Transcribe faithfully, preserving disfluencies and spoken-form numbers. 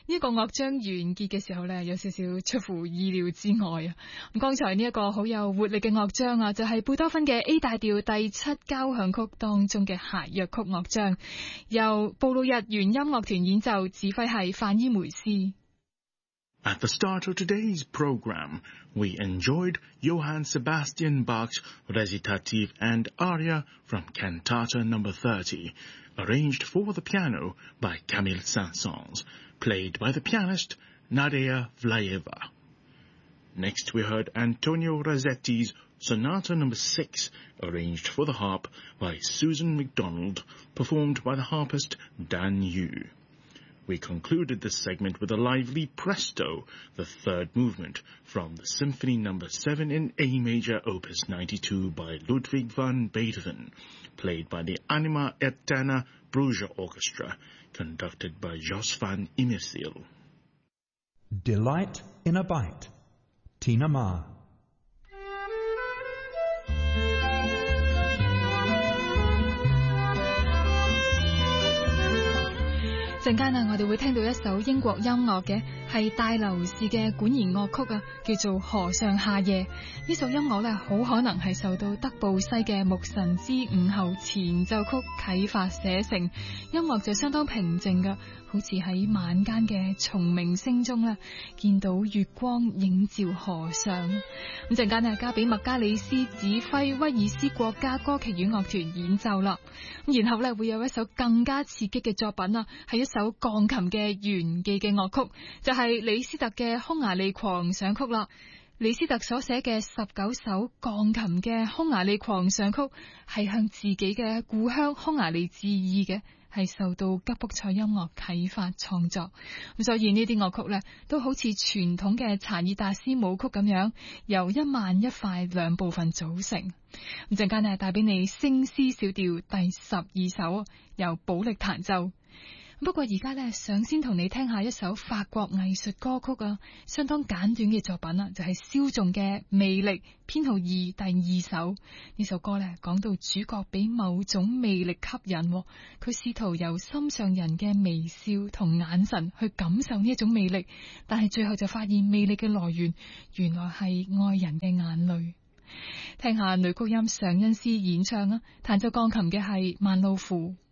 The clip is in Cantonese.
呢個樂章完結嘅時候呢，有少少出乎意料之外啊！咁剛才呢一個好有活力嘅樂章啊，就係貝多芬嘅 A 大調第七交響曲當中嘅諧謔曲樂章，由布魯日原音樂團演奏，指揮係范伊梅斯。 At the start of today's program, we enjoyed Johann Sebastian Bach's Recitative and Aria from Cantata number thirty, arranged for the piano by Camille Saint-Saëns, played by the pianist Nadia Vlayeva. Next we heard Antonio Rossetti's Sonata number six, arranged for the harp by Susan MacDonald, performed by the harpist Dan Yu. We concluded this segment with a lively presto, the third movement from the Symphony number seven in A major opus ninety-two by Ludwig van Beethoven, played by the Anima Eterna Bruges Orchestra, conducted by Jos van Immersiel. Delight in a Bite, Tina Ma. 陣間啊，我哋會聽到一首英國音樂嘅，係戴留士嘅管弦樂曲啊，叫做《河上夏夜》。呢首音樂咧，好可能係受到德布西嘅《牧神之午後前奏曲》啟發寫成，音樂就相當平靜噶，好似喺晚間嘅蟲鳴聲中咧，見到月光映照河上。咁陣間啊，交俾麥加里斯指揮威爾斯國家歌劇院樂團演奏啦。咁然後咧，會有一首更加刺激嘅作品啊，係一首鋼琴嘅炫技嘅樂曲，就係李斯特嘅匈牙利狂想曲啦。李斯特所寫嘅十九首鋼琴嘅匈牙利狂想曲，係向自己嘅故鄉匈牙利致意嘅，係受到吉卜賽音樂啟發創作。咁所以呢啲樂曲咧，都好似傳統嘅查爾達斯舞曲咁樣，由一慢一快兩部分組成。咁陣間咧，帶俾你升 C 小調第十二首，由保力彈奏。不過而家咧，想先同你聽下一首法國藝術歌曲啊，相當簡短嘅作品啊，就係蕭頌嘅《魅力》編號二第二首。呢首歌咧，講到主角俾某種魅力吸引，佢試圖由心上人嘅微笑同眼神去感受呢一種魅力，但係最後就發現魅力嘅來源原來係愛人嘅眼淚。聽下女高音尚恩斯演唱啊，彈奏鋼琴嘅係曼路芙。